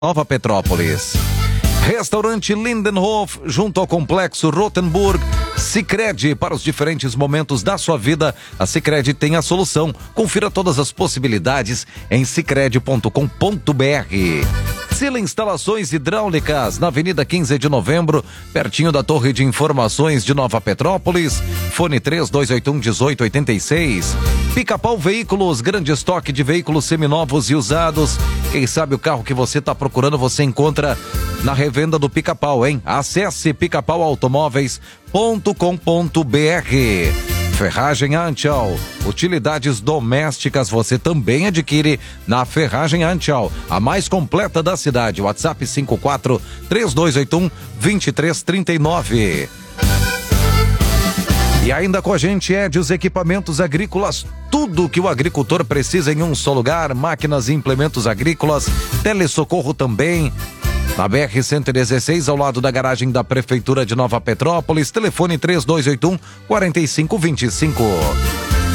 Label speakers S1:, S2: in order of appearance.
S1: Nova Petrópolis. Restaurante Lindenhof, junto ao Complexo Rotenburg. Sicredi, para os diferentes momentos da sua vida, a Sicredi tem a solução. Confira todas as possibilidades em sicredi.com.br. Sila Instalações Hidráulicas, na Avenida 15 de Novembro, pertinho da Torre de Informações de Nova Petrópolis. Fone 3281-1886. Pica-Pau Veículos, grande estoque de veículos seminovos e usados. Quem sabe o carro que você está procurando, você encontra na revenda do Pica-Pau, hein? Acesse picapauautomóveis.com.br. Ferragem Antial, utilidades domésticas você também adquire na Ferragem Antial, a mais completa da cidade. WhatsApp 54-3281-2339. E ainda com a gente Edios Equipamentos Agrícolas, tudo que o agricultor precisa em um só lugar, máquinas e implementos agrícolas, telesocorro também. Na BR-116, ao lado da garagem da Prefeitura de Nova Petrópolis, telefone 3281-4525.